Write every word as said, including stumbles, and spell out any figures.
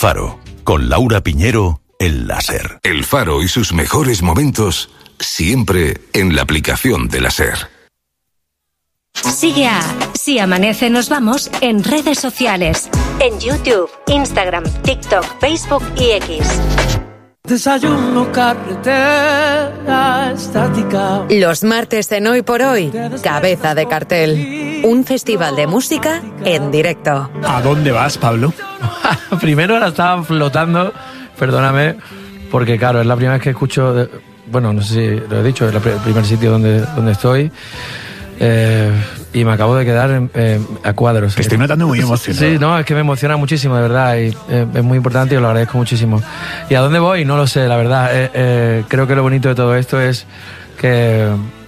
Faro, con Laura Piñero, El Láser. El Faro y sus mejores momentos siempre en la aplicación de la SER. Sigue a Si Amanece Nos Vamos en redes sociales, en YouTube, Instagram, TikTok, Facebook y X. Desayuno, carretera, estática. Los martes en Hoy por Hoy, Cabeza de Cartel. Un festival de música en directo. ¿A dónde vas, Pablo? Primero ahora estaba flotando, perdóname, porque claro, es la primera vez que escucho, de, bueno, no sé si lo he dicho, es el primer sitio donde, donde estoy. Eh, y me acabo de quedar en, eh, a cuadros. Te estoy notando muy emocionado. Sí, no, es que me emociona muchísimo, de verdad, y eh, es muy importante y os lo agradezco muchísimo. ¿Y a dónde voy? No lo sé, la verdad. Eh, eh, creo que lo bonito de todo esto es que